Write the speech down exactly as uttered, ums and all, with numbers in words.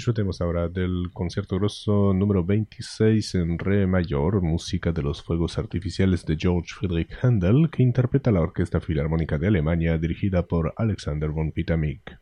Disfrutemos ahora del concierto grosso número veintiséis en re mayor, música de los fuegos artificiales de Georg Friedrich Händel, que interpreta la Orquesta Filarmónica de Alemania dirigida por Alexander von Pittamig.